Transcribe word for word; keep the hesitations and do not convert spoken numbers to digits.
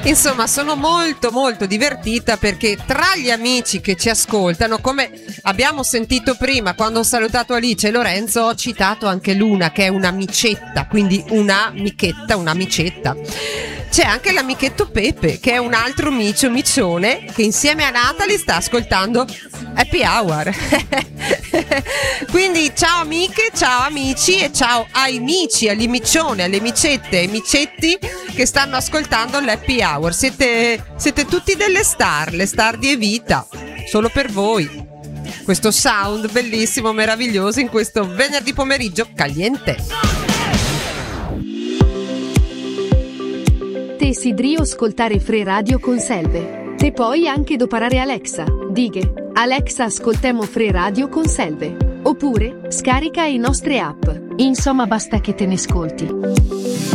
Insomma, sono molto molto divertita perché tra gli amici che ci ascoltano, come abbiamo sentito prima quando ho salutato Alice e Lorenzo, ho citato anche Luna, che è un'amicetta, quindi una amichetta, un'amicetta. C'è anche l'amichetto Pepe, che è un altro micio micione che insieme a Natalie sta ascoltando Happy Hour. Quindi ciao amiche, ciao amici e ciao ai mici, agli micione, alle micette e micetti che stanno ascoltando l'Happy Hour. Siete, siete tutti delle star, le star di Evita, solo per voi. Questo sound bellissimo, meraviglioso in questo venerdì pomeriggio caliente. Te sidrio ascoltare Free Radio con Selve. Te puoi anche doparare Alexa. Dighe, Alexa ascoltemo Free Radio con Selve. Oppure, scarica i nostre app. Insomma basta che te ne ascolti.